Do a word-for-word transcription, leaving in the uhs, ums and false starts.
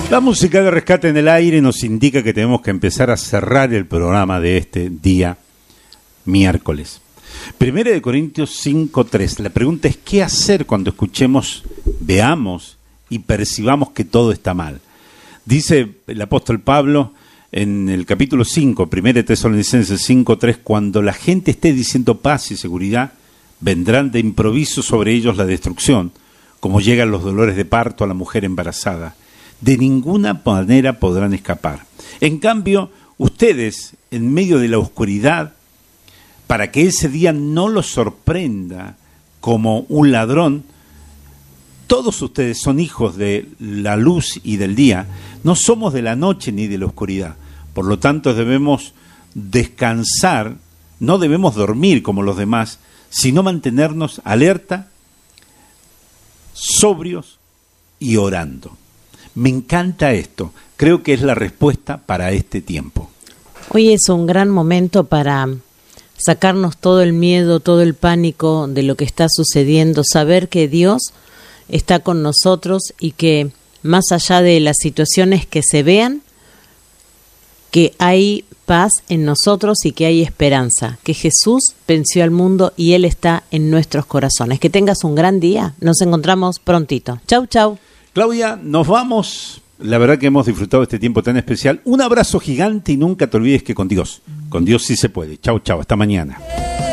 La música de Rescate en el Aire nos indica que tenemos que empezar a cerrar el programa de este día miércoles. Primera de Corintios cinco tres. La pregunta es: ¿qué hacer cuando escuchemos, veamos y percibamos que todo está mal? Dice el apóstol Pablo en el capítulo cinco, Primera de Tesalonicenses cinco tres: cuando la gente esté diciendo paz y seguridad, vendrán de improviso sobre ellos la destrucción, como llegan los dolores de parto a la mujer embarazada. De ninguna manera podrán escapar. En cambio, ustedes, en medio de la oscuridad, para que ese día no los sorprenda como un ladrón, todos ustedes son hijos de la luz y del día, no somos de la noche ni de la oscuridad. Por lo tanto, debemos descansar, no debemos dormir como los demás, sino mantenernos alerta, sobrios y orando. Me encanta esto. Creo que es la respuesta para este tiempo. Hoy es un gran momento para sacarnos todo el miedo, todo el pánico de lo que está sucediendo, saber que Dios está con nosotros y que más allá de las situaciones que se vean, que hay paz en nosotros y que hay esperanza, que Jesús venció al mundo y Él está en nuestros corazones. Que tengas un gran día. Nos encontramos prontito. Chau, chau. Claudia, nos vamos. La verdad que hemos disfrutado este tiempo tan especial. Un abrazo gigante y nunca te olvides que con Dios, con Dios sí se puede. Chau, chau. Hasta mañana.